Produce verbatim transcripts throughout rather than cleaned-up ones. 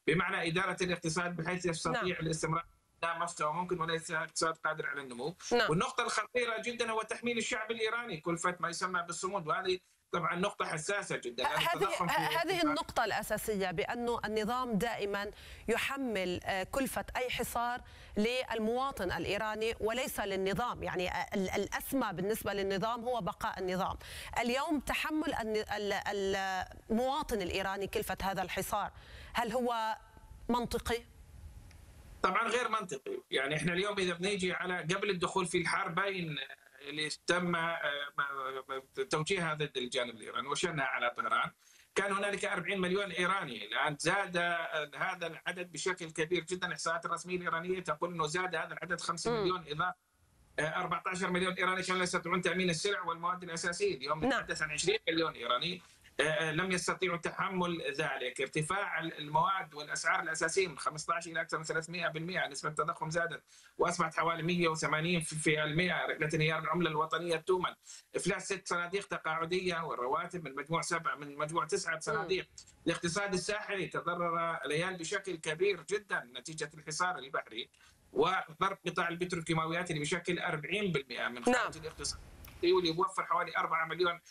بمعنى إدارة الاقتصاد بحيث يستطيع نعم. الاستمرار لا مستوى ممكن وليس اقتصاد قادر على النمو. نعم. والنقطة الخطيرة جدا هو تحميل الشعب الإيراني كلفة ما يسمى بالصمود، وهذه طبعا نقطة حساسة جدا. هذه هذه النقطة الأساسية، بأنه النظام دائما يحمل كلفة أي حصار للمواطن الإيراني وليس للنظام، يعني الأسمى بالنسبة للنظام هو بقاء النظام. اليوم تحمل المواطن الإيراني كلفة هذا الحصار، هل هو منطقي؟ طبعا غير منطقي. يعني احنا اليوم إذا بنيجي على قبل الدخول في الحربين اللي تم توجيهها ضد الجانب الايراني وشنها على طهران، كان هنالك أربعين مليون ايراني، الان زاد هذا العدد بشكل كبير جدا. الاحصاءات الرسميه الايرانيه تقول انه زاد هذا العدد خمسة مليون اضافه أربعة عشر مليون ايراني كانوا لا يستطيعون تامين السلع والمواد الاساسيه، اليوم نتحدث عن عشرين مليون ايراني لم يستطيعوا تحمل ذلك. ارتفاع المواد والاسعار الاساسيه من خمسة عشر الى اكثر من ثلاثمئة بالمئة، نسبه التضخم زادت واصبحت حوالي مئة وثمانين بالمئة. رحله انهيار العمله الوطنيه تومن، افلاس ست صناديق تقاعديه والرواتب من مجموع سبع من مجموع تسعه صناديق. الاقتصاد الساحلي تضرر ليال بشكل كبير جدا نتيجه الحصار البحري وضرب قطاع البتروكيماويات اللي بشكل أربعين بالمئة من خارج الاقتصاد، واللي يوفر حوالي أربعة مليون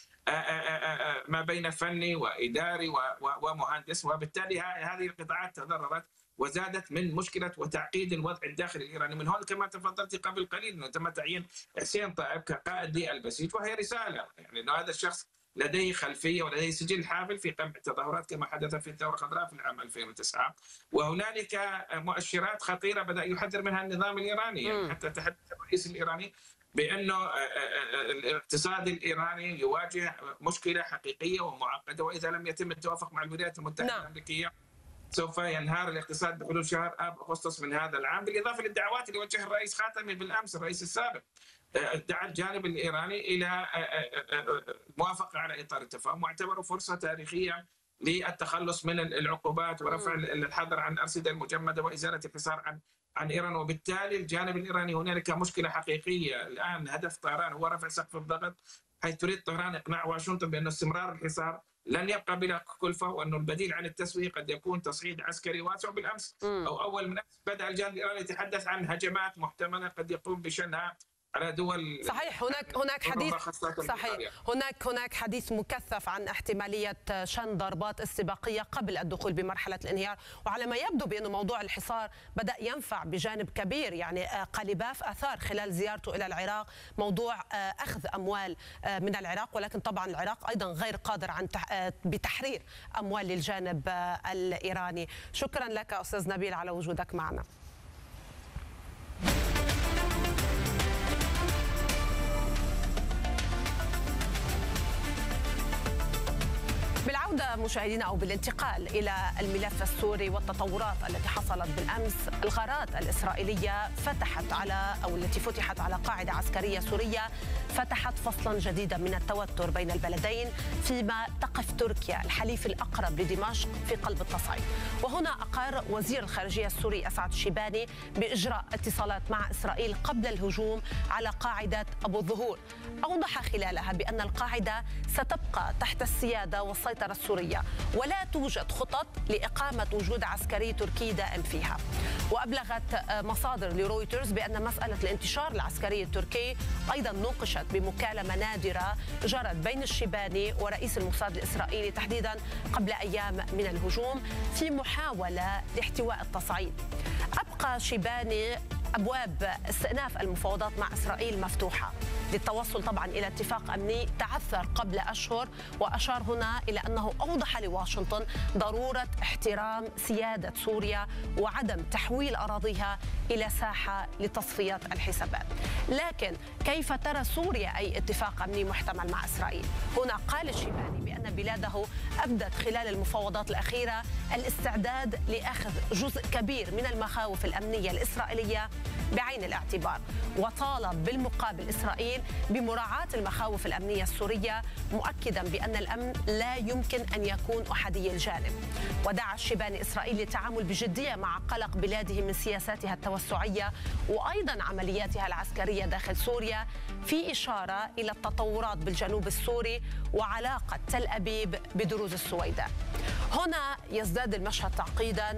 ما بين فني وإداري ومهندس. وبالتالي هذه القطاعات تضررت وزادت من مشكلة وتعقيد الوضع الداخلي الإيراني. من هون كما تفضلت قبل قليل أنه تم تعيين حسين طائب كقائد للبسيج، وهي رسالة يعني أنه هذا الشخص لديه خلفية ولديه سجل حافل في قمع التظاهرات كما حدث في الثورة الخضراء في العام ألفين وتسعة. وهنالك مؤشرات خطيرة بدأ يحذر منها النظام الإيراني، يعني حتى تحدث الرئيس الإيراني بأنه الاقتصاد الإيراني يواجه مشكلة حقيقية ومعقدة، وإذا لم يتم التوافق مع الولايات المتحدة نعم. الأمريكية سوف ينهار الاقتصاد بحلول شهر آب أغسطس من هذا العام. بالإضافة للدعوات اللي وجهها الرئيس خاتمي بالأمس الرئيس السابق، دعا الجانب الإيراني إلى الموافقة على إطار التفاهم، واعتبروا فرصة تاريخية للتخلص من العقوبات ورفع الحظر عن الأرصدة المجمدة وإزالة الحصار عن عن إيران. وبالتالي الجانب الإيراني هنالك مشكلة حقيقية. الآن هدف طهران هو رفع سقف الضغط، حيث تريد طهران إقناع واشنطن بأن استمرار الحصار لن يبقى بلا كلفة، وأنه البديل عن التسوية قد يكون تصعيد عسكري واسع. بالأمس أو أول من أمس بدأ الجانب الإيراني يتحدث عن هجمات محتملة قد يقوم بشنها على دول. صحيح، هناك هناك حديث صحيح هناك هناك حديث مكثف عن احتماليه شن ضربات استباقيه قبل الدخول بمرحله الانهيار، وعلى ما يبدو بانه موضوع الحصار بدا ينفع بجانب كبير. يعني قليباف اثار خلال زيارته الى العراق موضوع اخذ اموال من العراق، ولكن طبعا العراق ايضا غير قادر عن بتحرير اموال للجانب الايراني. شكرا لك استاذ نبيل على وجودك معنا. بالعودة مشاهدينا أو بالانتقال إلى الملف السوري والتطورات التي حصلت بالأمس، الغارات الإسرائيلية فتحت على أو التي فتحت على قاعدة عسكرية سورية فتحت فصلا جديدا من التوتر بين البلدين، فيما تقف تركيا الحليف الأقرب لدمشق في قلب التصعيد. وهنا أقر وزير الخارجية السوري أسعد الشيباني بإجراء اتصالات مع إسرائيل قبل الهجوم على قاعدة أبو الظهور. أوضح خلالها بأن القاعدة ستبقى تحت السيادة والسيطرة السورية، ولا توجد خطط لإقامة وجود عسكري تركي دائم فيها. وأبلغت مصادر لرويترز بأن مسألة الانتشار العسكري التركي أيضا نوقشت بمكالمة نادرة جرت بين الشيباني ورئيس الموساد الإسرائيلي تحديدا قبل أيام من الهجوم في محاولة لاحتواء التصعيد. أبقى شيباني أبواب استئناف المفاوضات مع إسرائيل مفتوحة للتوصل طبعا إلى اتفاق أمني تعثر قبل أشهر، وأشار هنا إلى أنه أوضح لواشنطن ضرورة احترام سيادة سوريا وعدم تحويل أراضيها إلى ساحة لتصفية الحسابات. لكن كيف ترى سوريا أي اتفاق أمني محتمل مع إسرائيل؟ هنا قال الشيباني بأن بلاده أبدت خلال المفاوضات الأخيرة الاستعداد لأخذ جزء كبير من المخاوف الأمنية الإسرائيلية بعين الاعتبار، وطالب بالمقابل إسرائيل بمراعاة المخاوف الأمنية السورية، مؤكدا بأن الأمن لا يمكن أن يكون أحادي الجانب. ودعا الشيباني إسرائيل للتعامل بجدية مع قلق بلاده من سياساتها التوسعية وأيضا عملياتها العسكرية داخل سوريا، في إشارة إلى التطورات بالجنوب السوري وعلاقة تل أبيب بدروز السويداء. هنا يزداد المشهد تعقيدا